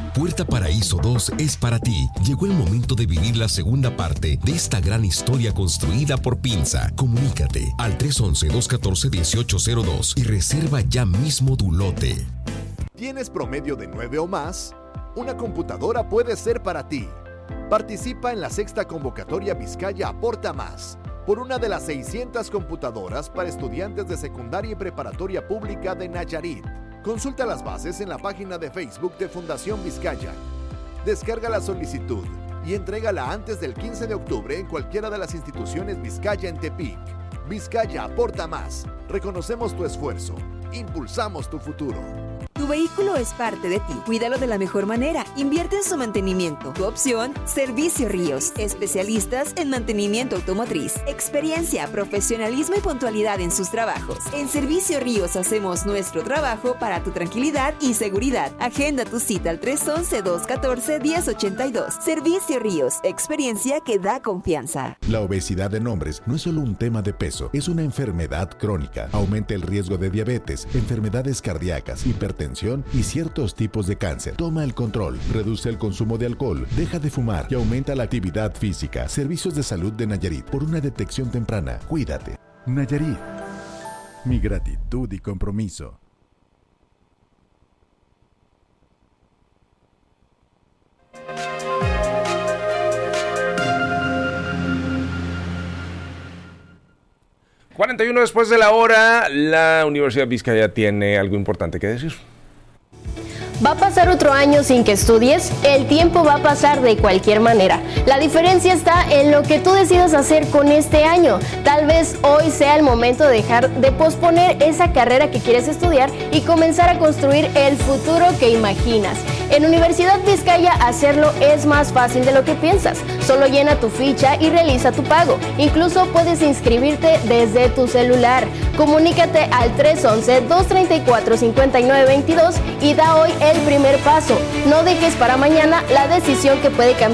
Puerta Paraíso 2 es para ti. Llegó el momento de vivir la segunda parte de esta gran historia construida por Pinza. Comunícate al 311-214-1802 y reserva ya mismo tu lote. ¿Tienes promedio de 9 o más? Una computadora puede ser para ti. Participa en la 6ª convocatoria Vizcaya Aporta Más por una de las 600 computadoras para estudiantes de secundaria y preparatoria pública de Nayarit. Consulta las bases en la página de Facebook de Fundación Vizcaya. Descarga la solicitud y entrégala antes del 15 de octubre en cualquiera de las instituciones Vizcaya en Tepic. Vizcaya Aporta Más. Reconocemos tu esfuerzo. Impulsamos tu futuro. Tu vehículo es parte de ti. Cuídalo de la mejor manera. Invierte en su mantenimiento. Tu opción, Servicio Ríos. Especialistas en mantenimiento automotriz. Experiencia, profesionalismo y puntualidad en sus trabajos. En Servicio Ríos hacemos nuestro trabajo para tu tranquilidad y seguridad. Agenda tu cita al 311-214-1082. Servicio Ríos. Experiencia que da confianza. La obesidad en hombres no es solo un tema de peso, es una enfermedad crónica. Aumenta el riesgo de diabetes, enfermedades cardíacas, hipertensión y ciertos tipos de cáncer. Toma el control, reduce el consumo de alcohol, deja de fumar y aumenta la actividad física. Servicios de Salud de Nayarit, por una detección temprana. Cuídate. Nayarit. Mi gratitud y compromiso. ...41 después de la hora... ...la Universidad Vizcaya tiene algo importante que decir. ¿Va a pasar otro año sin que estudies? El tiempo va a pasar de cualquier manera. La diferencia está en lo que tú decidas hacer con este año. Tal vez hoy sea el momento de dejar de posponer esa carrera que quieres estudiar y comenzar a construir el futuro que imaginas. En Universidad Vizcaya hacerlo es más fácil de lo que piensas. Solo llena tu ficha y realiza tu pago. Incluso puedes inscribirte desde tu celular. Comunícate al 311-234-5922 y da hoy el primer paso. No dejes para mañana la decisión que puede cambiar